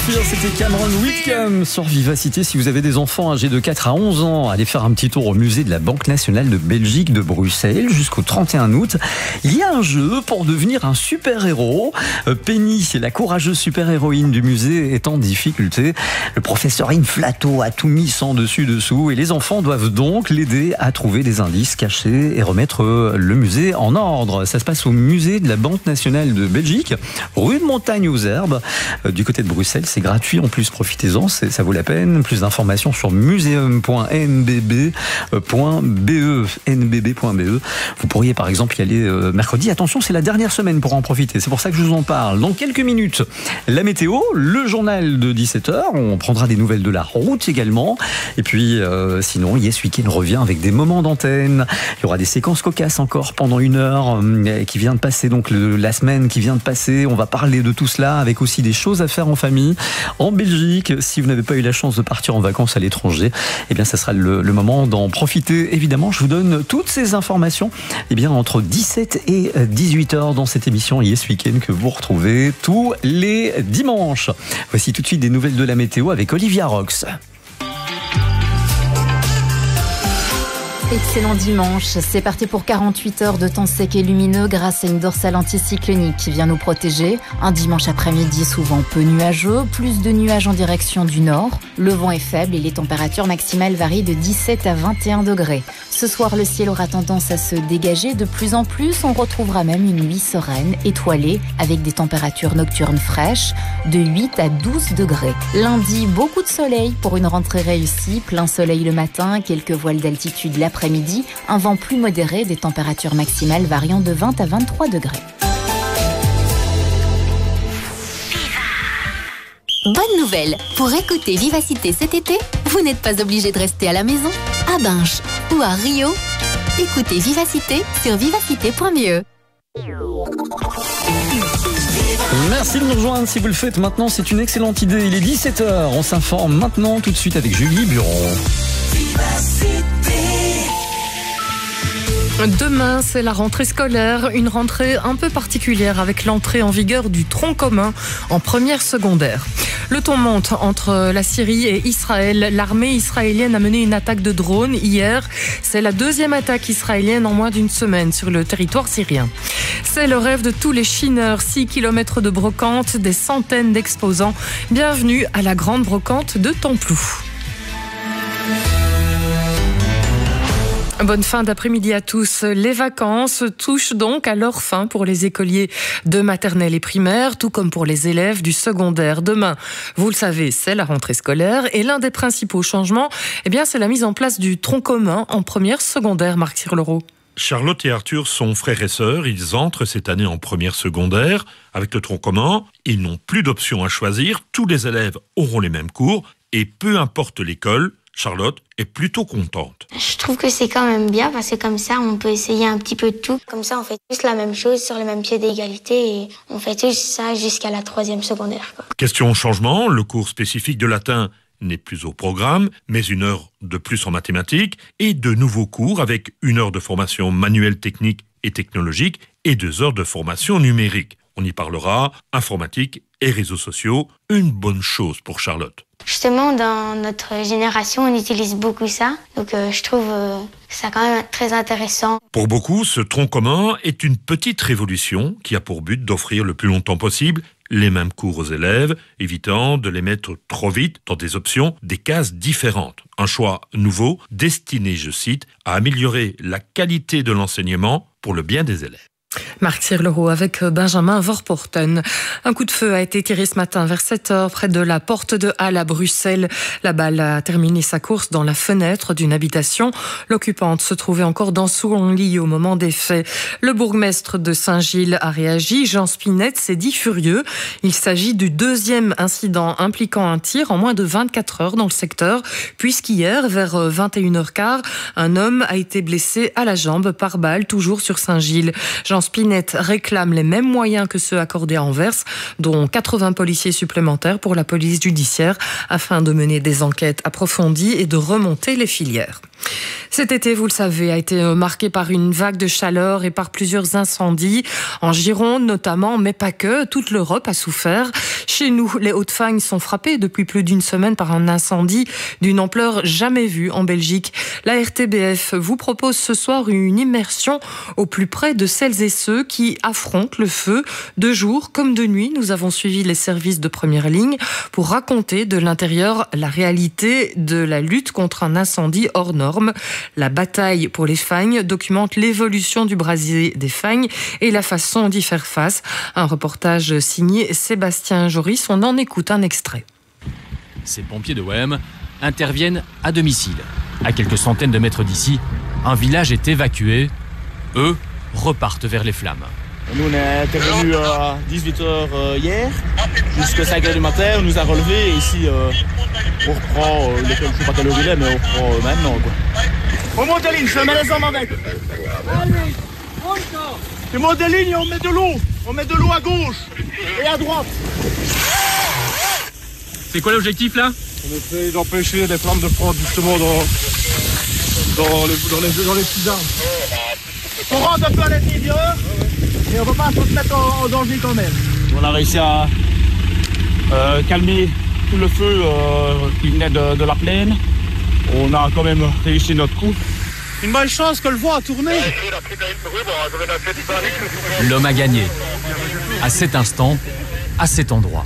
Fear, c'était Cameron Whitcomb sur Vivacité. Si vous avez des enfants âgés de 4 à 11 ans, allez faire un petit tour au musée de la Banque nationale de Belgique de Bruxelles jusqu'au 31 août. Il y a un jeu pour devenir un super-héros. Penny, la courageuse super-héroïne du musée, est en difficulté. Le professeur Inflato a tout mis sans dessus-dessous et les enfants doivent donc l'aider à trouver des indices cachés et remettre le musée en ordre. Ça se passe au musée de la Banque nationale de Belgique, rue de Montagne aux Herbes, du côté de Bruxelles. C'est gratuit en plus, profitez-en, ça vaut la peine. Plus d'informations sur museum.nbb.be. Vous pourriez par exemple y aller mercredi. Attention, c'est la dernière semaine pour en profiter. C'est pour ça que je vous en parle. Dans quelques minutes, la météo, le journal de 17h. On prendra des nouvelles de la route également. Et puis, sinon, Yes Weekend revient avec des moments d'antenne. Il y aura des séquences cocasses encore pendant 1 heure qui vient de passer. Donc, la semaine qui vient de passer. On va parler de tout cela avec aussi des choses à faire en famille. En Belgique, si vous n'avez pas eu la chance de partir en vacances à l'étranger, eh bien, ça sera le moment d'en profiter. Évidemment, je vous donne toutes ces informations entre 17 et 18h dans cette émission Yes Weekend que vous retrouvez tous les dimanches. Voici tout de suite des nouvelles de la météo avec Olivia Rox. Excellent dimanche, c'est parti pour 48 heures de temps sec et lumineux grâce à une dorsale anticyclonique qui vient nous protéger. Un dimanche après-midi souvent peu nuageux, plus de nuages en direction du nord. Le vent est faible et les températures maximales varient de 17 à 21 degrés. Ce soir, le ciel aura tendance à se dégager de plus en plus. On retrouvera même une nuit sereine, étoilée, avec des températures nocturnes fraîches de 8 à 12 degrés. Lundi, beaucoup de soleil pour une rentrée réussie. Plein soleil le matin, quelques voiles d'altitude l'après-midi. Un vent plus modéré, des températures maximales variant de 20 à 23 degrés. Bonne nouvelle, pour écouter Vivacité cet été, vous n'êtes pas obligé de rester à la maison. À Binche ou à Rio, écoutez Vivacité sur vivacité.be. Merci de nous rejoindre si vous le faites maintenant, c'est une excellente idée. Il est 17h, on s'informe maintenant tout de suite avec Julie Buron. Demain, c'est la rentrée scolaire, une rentrée un peu particulière avec l'entrée en vigueur du tronc commun en première secondaire. Le ton monte entre la Syrie et Israël. L'armée israélienne a mené une attaque de drones hier. C'est la deuxième attaque israélienne en moins d'une semaine sur le territoire syrien. C'est le rêve de tous les chineurs. 6 km de brocante, des centaines d'exposants. Bienvenue à la grande brocante de Templou. Bonne fin d'après-midi à tous. Les vacances touchent donc à leur fin pour les écoliers de maternelle et primaire, tout comme pour les élèves du secondaire. Demain, vous le savez, c'est la rentrée scolaire et l'un des principaux changements, c'est la mise en place du tronc commun en première secondaire, Marc Sirleroux. Charlotte et Arthur sont frères et sœurs. Ils entrent cette année en première secondaire. Avec le tronc commun, ils n'ont plus d'options à choisir. Tous les élèves auront les mêmes cours et peu importe l'école, Charlotte est plutôt contente. Je trouve que c'est quand même bien parce que comme ça, on peut essayer un petit peu de tout. Comme ça, on fait tous la même chose sur le même pied d'égalité et on fait tous ça jusqu'à la 3e secondaire. Question changement, le cours spécifique de latin n'est plus au programme, mais 1 heure de plus en mathématiques et de nouveaux cours avec 1 heure de formation manuelle, technique et technologique et 2 heures de formation numérique. On y parlera informatique et réseaux sociaux, une bonne chose pour Charlotte. Justement, dans notre génération, on utilise beaucoup ça. Donc, je trouve ça quand même très intéressant. Pour beaucoup, ce tronc commun est une petite révolution qui a pour but d'offrir le plus longtemps possible les mêmes cours aux élèves, évitant de les mettre trop vite dans des options, des cases différentes. Un choix nouveau, destiné, je cite, à améliorer la qualité de l'enseignement pour le bien des élèves. Marc Sirleroux avec Benjamin Vorporten. Un coup de feu a été tiré ce matin vers 7h près de la porte de Halle à Bruxelles. La balle a terminé sa course dans la fenêtre d'une habitation. L'occupante se trouvait encore dans son lit au moment des faits. Le bourgmestre de Saint-Gilles a réagi. Jean Spinette s'est dit furieux. Il s'agit du 2e incident impliquant un tir en moins de 24 heures dans le secteur, puisqu'hier, vers 21h15, un homme a été blessé à la jambe par balle, toujours sur Saint-Gilles. Jean Jean Spinette réclame les mêmes moyens que ceux accordés à Anvers, dont 80 policiers supplémentaires pour la police judiciaire, afin de mener des enquêtes approfondies et de remonter les filières. Cet été, vous le savez, a été marqué par une vague de chaleur et par plusieurs incendies, en Gironde notamment, mais pas que. Toute l'Europe a souffert. Chez nous, les Hauts-de-Fagne sont frappés depuis plus d'une semaine par un incendie d'une ampleur jamais vue en Belgique. La RTBF vous propose ce soir une immersion au plus près de celles et ceux qui affrontent le feu. De jour comme de nuit, nous avons suivi les services de première ligne pour raconter de l'intérieur la réalité de la lutte contre un incendie hors norme. La bataille pour les fagnes documente l'évolution du brasier des fagnes et la façon d'y faire face. Un reportage signé Sébastien Joris, on en écoute un extrait. Ces pompiers de Wem interviennent à domicile. À quelques centaines de mètres d'ici, un village est évacué. Eux repartent vers les flammes. Nous, on est intervenus à 18h hier, jusqu'à 5h du matin, on nous a relevés et ici, on reprend, je ne sais pas quelle heure il est, mais on reprend maintenant, quoi. On monte la ligne, je mets les hommes avec. Allez, tu montes la ligne et on met de l'eau. On met de l'eau à gauche et à droite. C'est quoi l'objectif là? On essaie d'empêcher les flammes de prendre justement dans les petits arbres. On rentre un peu à l'intérieur et on ne va pas se mettre en danger quand même. On a réussi à calmer tout le feu qui venait de la plaine. On a quand même réussi notre coup. Une bonne chance que le vent a tourné. L'homme a gagné. À cet instant, à cet endroit.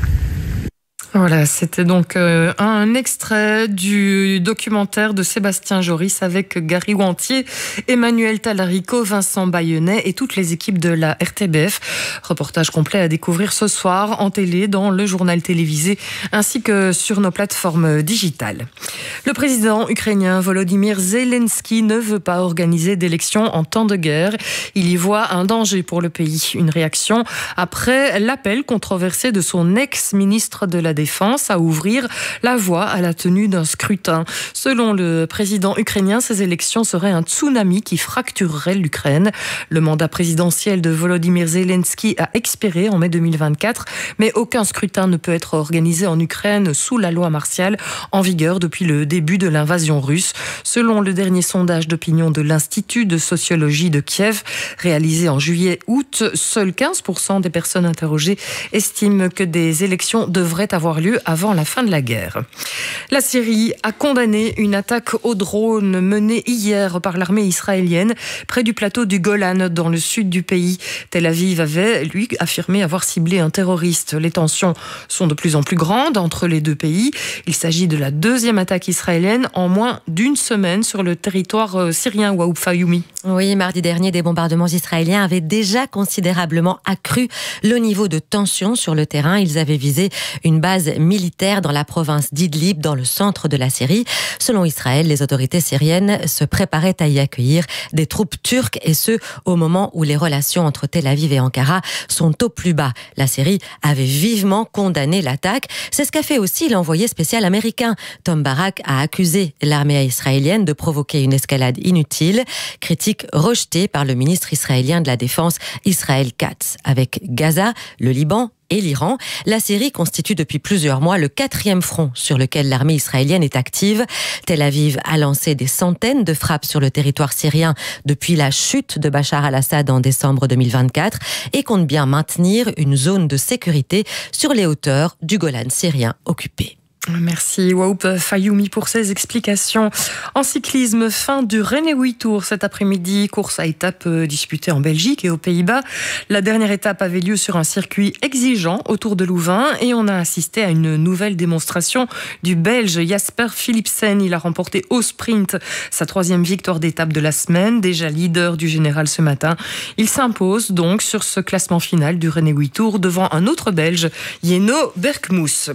Voilà, c'était donc un extrait du documentaire de Sébastien Joris avec Gary Wantier, Emmanuel Talarico, Vincent Bayennet et toutes les équipes de la RTBF. Reportage complet à découvrir ce soir en télé, dans le journal télévisé ainsi que sur nos plateformes digitales. Le président ukrainien Volodymyr Zelensky ne veut pas organiser d'élections en temps de guerre. Il y voit un danger pour le pays. Une réaction après l'appel controversé de son ex-ministre de la Défense à ouvrir la voie à la tenue d'un scrutin. Selon le président ukrainien, ces élections seraient un tsunami qui fracturerait l'Ukraine. Le mandat présidentiel de Volodymyr Zelensky a expiré en mai 2024, mais aucun scrutin ne peut être organisé en Ukraine sous la loi martiale en vigueur depuis le début de l'invasion russe. Selon le dernier sondage d'opinion de l'Institut de sociologie de Kiev, réalisé en juillet-août, seuls 15% des personnes interrogées estiment que des élections devraient avoir lieu avant la fin de la guerre. La Syrie a condamné une attaque au drone menée hier par l'armée israélienne près du plateau du Golan dans le sud du pays. Tel Aviv avait, lui, affirmé avoir ciblé un terroriste. Les tensions sont de plus en plus grandes entre les deux pays. Il s'agit de la deuxième attaque israélienne en moins d'une semaine sur le territoire syrien. Waoub Fayoumi. Oui, mardi dernier, des bombardements israéliens avaient déjà considérablement accru le niveau de tension sur le terrain. Ils avaient visé une base militaire dans la province d'Idlib, dans le centre de la Syrie. Selon Israël, les autorités syriennes se préparaient à y accueillir des troupes turques, et ce, au moment où les relations entre Tel Aviv et Ankara sont au plus bas. La Syrie avait vivement condamné l'attaque. C'est ce qu'a fait aussi l'envoyé spécial américain. Tom Barak a accusé l'armée israélienne de provoquer une escalade inutile, critique rejetée par le ministre israélien de la Défense, Israël Katz. Avec Gaza, le Liban et l'Iran, la Syrie constitue depuis plusieurs mois le 4e front sur lequel l'armée israélienne est active. Tel Aviv a lancé des centaines de frappes sur le territoire syrien depuis la chute de Bachar al-Assad en décembre 2024 et compte bien maintenir une zone de sécurité sur les hauteurs du Golan syrien occupé. Merci Waoub Fayoumi pour ces explications. En cyclisme, fin du Renewi Tour cet après-midi, course à étapes disputée en Belgique et aux Pays-Bas. La dernière étape avait lieu sur un circuit exigeant autour de Louvain et on a assisté à une nouvelle démonstration du Belge Jasper Philipsen. Il a remporté au sprint sa 3e victoire d'étape de la semaine, déjà leader du général ce matin. Il s'impose donc sur ce classement final du Renewi Tour devant un autre Belge, Yeno Berkmoes.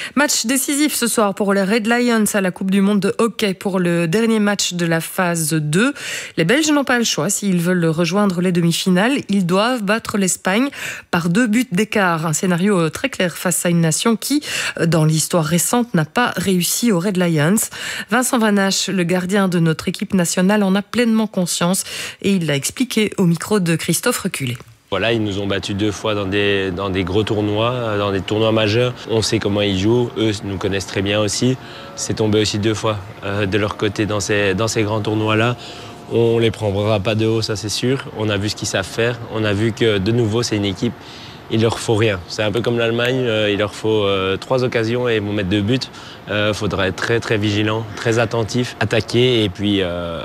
Match décisif ce soir pour les Red Lions à la Coupe du Monde de hockey pour le dernier match de la phase 2. Les Belges n'ont pas le choix. S'ils veulent rejoindre les demi-finales, ils doivent battre l'Espagne par 2 buts d'écart. Un scénario très clair face à une nation qui, dans l'histoire récente, n'a pas réussi aux Red Lions. Vincent Vanache, le gardien de notre équipe nationale, en a pleinement conscience et il l'a expliqué au micro de Christophe Reculé. Voilà, ils nous ont battus 2 fois dans des gros tournois, dans des tournois majeurs. On sait comment ils jouent, eux nous connaissent très bien aussi. C'est tombé aussi 2 fois de leur côté dans ces grands tournois-là. On les prendra pas de haut, ça c'est sûr. On a vu ce qu'ils savent faire. On a vu que de nouveau c'est une équipe, il leur faut rien. C'est un peu comme l'Allemagne, il leur faut 3 occasions et ils vont mettre 2 buts. Faudra être très très vigilant, très attentif, attaquer et puis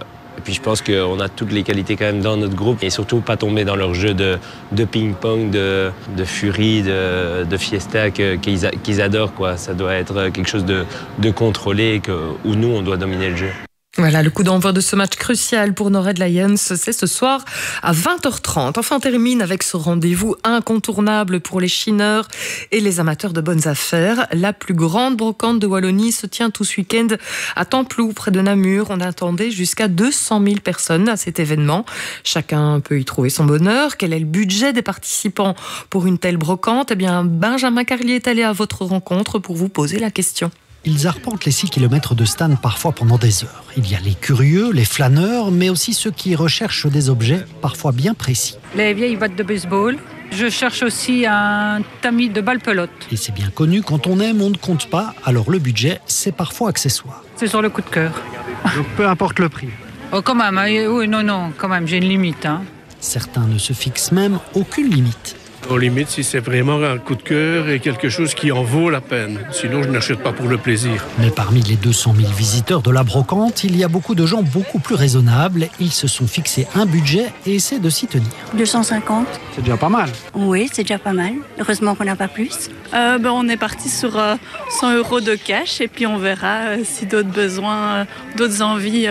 je pense qu'on a toutes les qualités quand même dans notre groupe et surtout pas tomber dans leur jeu de ping-pong, de furie, de fiesta qu'ils adorent, quoi. Ça doit être quelque chose de contrôlé où nous on doit dominer le jeu. Voilà, le coup d'envoi de ce match crucial pour nos Red Lions, c'est ce soir à 20h30. Enfin, on termine avec ce rendez-vous incontournable pour les chineurs et les amateurs de bonnes affaires. La plus grande brocante de Wallonie se tient tout ce week-end à Templou, près de Namur. On attendait jusqu'à 200 000 personnes à cet événement. Chacun peut y trouver son bonheur. Quel est le budget des participants pour une telle brocante ? Eh bien, Benjamin Carlier est allé à votre rencontre pour vous poser la question. Ils arpentent les 6 km de stand parfois pendant des heures. Il y a les curieux, les flâneurs, mais aussi ceux qui recherchent des objets parfois bien précis. Les vieilles battes de baseball. Je cherche aussi un tamis de balle-pelote. Et c'est bien connu, quand on aime, on ne compte pas. Alors le budget, c'est parfois accessoire. C'est sur le coup de cœur. Donc peu importe le prix. Oh, quand même, oui, non, quand même, j'ai une limite. Certains ne se fixent même aucune limite. On limite si c'est vraiment un coup de cœur et quelque chose qui en vaut la peine. Sinon, je n'achète pas pour le plaisir. Mais parmi les 200 000 visiteurs de la brocante, il y a beaucoup de gens beaucoup plus raisonnables. Ils se sont fixés un budget et essaient de s'y tenir. 250. C'est déjà pas mal. Oui, c'est déjà pas mal. Heureusement qu'on n'a pas plus. On est parti sur 100 € de cash et puis on verra si d'autres besoins, d'autres envies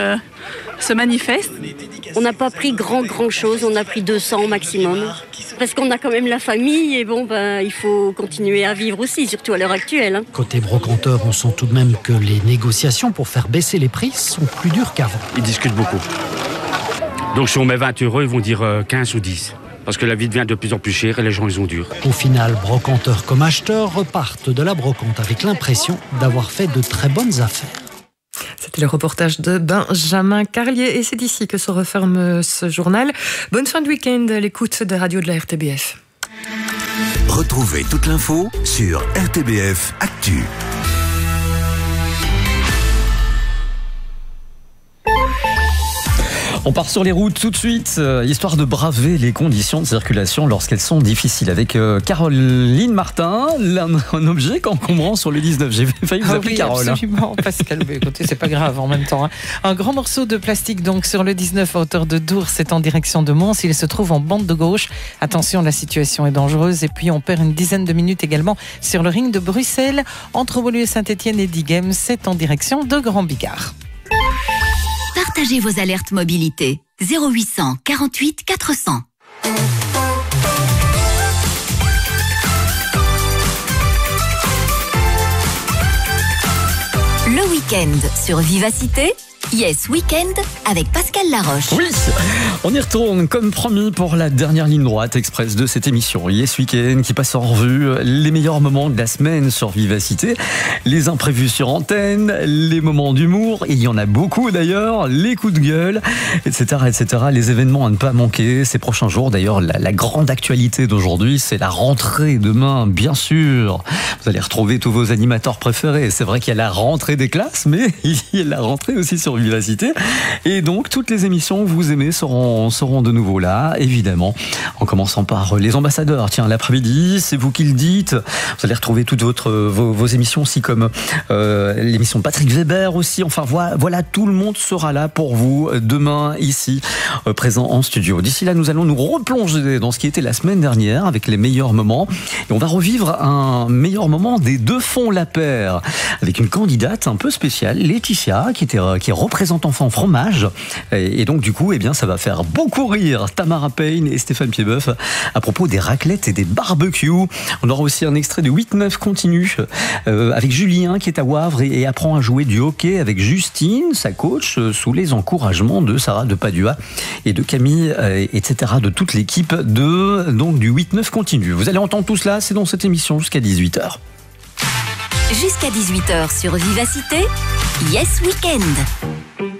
se manifestent. On n'a pas pris grand chose, on a pris 200 au maximum. Parce qu'on a quand même la famille et il faut continuer à vivre aussi, surtout à l'heure actuelle. Côté brocanteur, on sent tout de même que les négociations pour faire baisser les prix sont plus dures qu'avant. Ils discutent beaucoup. Donc si on met 20 €, ils vont dire 15 ou 10. Parce que la vie devient de plus en plus chère et les gens, ils ont dur. Au final, brocanteurs comme acheteurs repartent de la brocante avec l'impression d'avoir fait de très bonnes affaires. C'était le reportage de Benjamin Carlier et c'est ici que se referme ce journal. Bonne fin de week-end à l'écoute des radios de la RTBF. Retrouvez toute l'info sur RTBF Actu. On part sur les routes tout de suite, histoire de braver les conditions de circulation lorsqu'elles sont difficiles. Avec Caroline Martin, un objet encombrant sur le 19. J'ai failli vous appeler Carole. Absolument, Pascal. Mais écoutez, c'est pas grave en même temps. Un grand morceau de plastique donc sur le 19 à hauteur de Dours, c'est en direction de Mons. Il se trouve en bande de gauche. Attention, la situation est dangereuse. Et puis on perd une dizaine de minutes également sur le ring de Bruxelles entre Beaulieu, Saint-Étienne et Diegem. C'est en direction de Grand Bigard. Partagez vos alertes mobilité. 0800 48 400. Le week-end sur Vivacité. Yes Weekend avec Pascal Laroche. Oui, on y retourne comme promis pour la dernière ligne droite express de cette émission. Yes Weekend qui passe en revue les meilleurs moments de la semaine sur Vivacité, les imprévus sur antenne, les moments d'humour, et il y en a beaucoup d'ailleurs, les coups de gueule, etc., etc. Les événements à ne pas manquer ces prochains jours. D'ailleurs, la grande actualité d'aujourd'hui, c'est la rentrée demain, bien sûr. Vous allez retrouver tous vos animateurs préférés. C'est vrai qu'il y a la rentrée des classes, mais il y a la rentrée aussi sur Vivacité. Et donc, toutes les émissions que vous aimez seront de nouveau là, évidemment. En commençant par les ambassadeurs. Tiens, l'après-midi, c'est vous qui le dites. Vous allez retrouver toutes vos émissions aussi, comme l'émission de Patrick Weber aussi. Enfin, voilà, tout le monde sera là pour vous demain, ici, présent en studio. D'ici là, nous allons nous replonger dans ce qui était la semaine dernière avec les meilleurs moments. Et on va revivre un meilleur moment des Deux Fonds la Paire avec une candidate un peu spéciale, Laetitia, qui est représente enfant fromage. Et donc, du coup, ça va faire beaucoup rire Tamara Payne et Stéphane Piedboeuf à propos des raclettes et des barbecues. On aura aussi un extrait de 8-9 continu avec Julien qui est à Wavre et apprend à jouer du hockey avec Justine, sa coach, sous les encouragements de Sarah de Padua et de Camille, etc., de toute l'équipe du 8-9 continu. Vous allez entendre tout cela, c'est dans cette émission jusqu'à 18h. Jusqu'à 18h sur Vivacité, Yes Weekend.